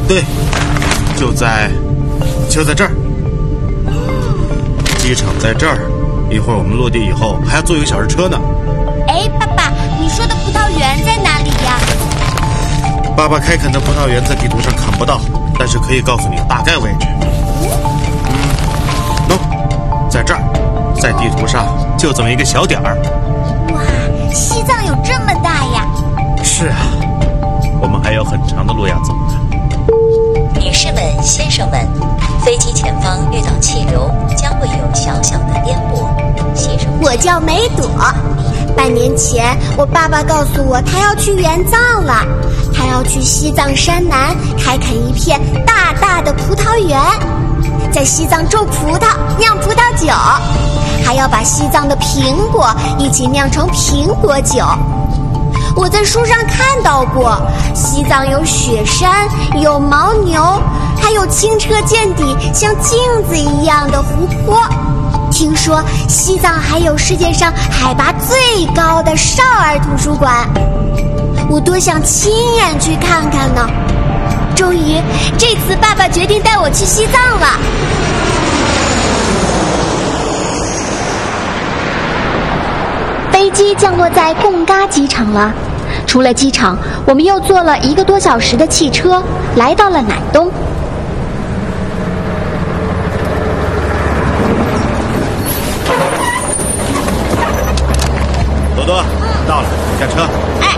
对，就在这儿。机场在这儿，一会儿我们落地以后还要坐1个小时车呢。 哎，爸爸，你说的葡萄园在哪里呀？ 爸爸开垦的葡萄园在地图上看不到，但是可以告诉你大概位置。在这儿，在地图上就这么一个小点儿。 哇，西藏有这么大呀！ 是啊，我们还有很长的路要走呢。 女士们、先生们，飞机前方遇到气流，将会有小小的颠簸。 我叫梅朵，半年前我爸爸告诉我他要去援藏了，他要去西藏山南开垦一片大大的葡萄园，在西藏种葡萄酿葡萄酒，还要把西藏的苹果一起酿成苹果酒。我在书上看到过，西藏有雪山，有牦牛，还有清澈见底像镜子一样的湖泊。听说西藏还有世界上海拔最高的少儿图书馆，我多想亲眼去看看呢。终于，这次爸爸决定带我去西藏了。飞机降落在贡嘎机场了。出了机场，我们又坐了1个多小时的汽车，来到了乃东。 多多，到了，下车。 哎，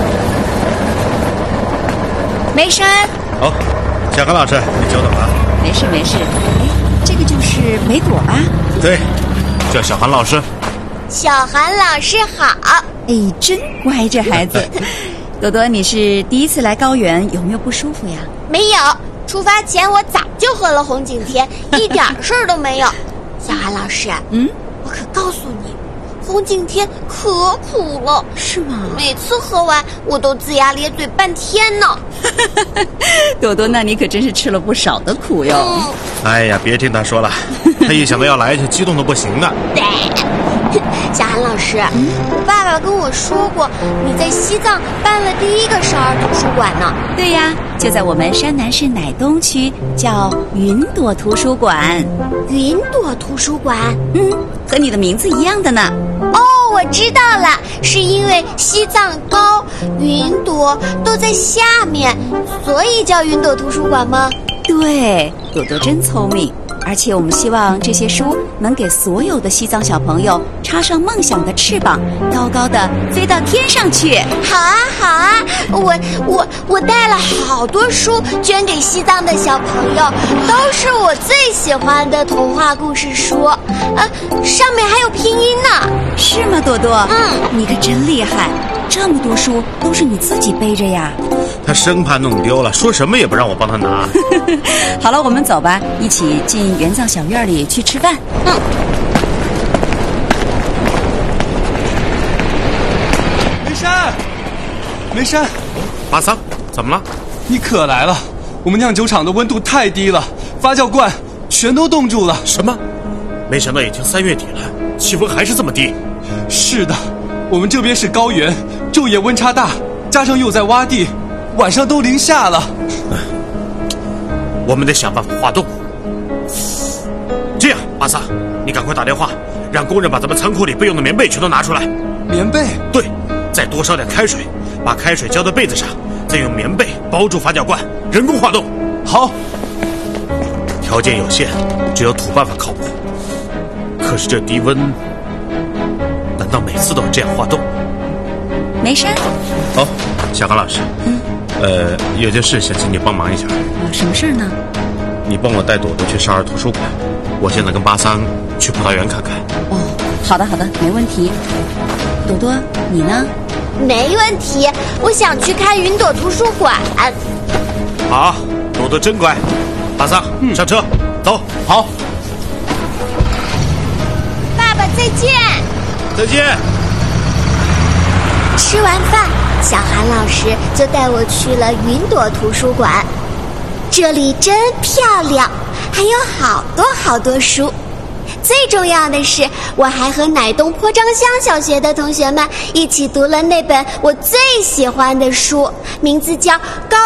梅山。 好，小韩老师，你久等了。 没事没事。哎，这个就是梅朵吧？ 对，叫小韩老师。 小韩老师好。 哎，真乖，这孩子。朵朵，你是第一次来高原，有没有不舒服呀？ 没有，出发前我早就喝了红景天，一点事儿都没有。小韩老师，我可告诉你，红景天可苦了。 是吗？ 每次喝完我都龇牙咧嘴半天呢。 朵朵，那你可真是吃了不少的苦哟。 哎呀，别听他说了，他一想到要来就激动的不行呢。 对。小韩老师，我爸爸跟我说过，你在西藏办了第1个少儿图书馆呢。 对呀，就在我们山南市乃东区，叫云朵图书馆。 云朵图书馆？ 和你的名字一样的呢。 哦，我知道了，是因为西藏高，云朵都在下面，所以叫云朵图书馆吗？ 对，朵朵真聪明。而且我们希望这些书能给所有的西藏小朋友插上梦想的翅膀，高高的飞到天上去。 好啊好啊，我带了好多书捐给西藏的小朋友，都是我最喜欢的童话故事书，上面还有拼音呢。 是吗，朵朵？你可真厉害，这么多书都是你自己背着呀。 他生怕弄丢了，说什么也不让我帮他拿。 好了，我们走吧，一起进援藏小院里去吃饭。 梅山， 巴桑，怎么了？ 你可来了！我们酿酒厂的温度太低了，发酵罐全都冻住了。 什么？没想到已经3月底了，气温还是这么低。 是的，我们这边是高原，昼夜温差大，加上又在洼地，晚上都零下了。 我们得想办法化冻。这样，巴萨，你赶快打电话，让工人把咱们仓库里备用的棉被全都拿出来。 棉被？ 对，再多烧点开水，把开水浇到被子上，再用棉被包住发酵罐，人工化冻。 好。 条件有限，只有土办法靠谱。可是这低温，难道每次都要这样化冻？ 梅山。 好，小韩老师。有件事想请你帮忙一下。 什么事儿呢？ 你帮我带朵朵去少儿图书馆，我现在跟巴桑去葡萄园看看。 哦，好的好的，没问题。朵朵，你呢？ 没问题，我想去看云朵图书馆。 好，朵朵真乖。巴桑，上车，走。 好。 爸爸再见。 再见。 吃完饭，小韩老师就带我去了云朵图书馆，这里真漂亮，还有好多好多书。最重要的是，我还和乃东坡张乡小学的同学们一起读了那本我最喜欢的书，名字叫《高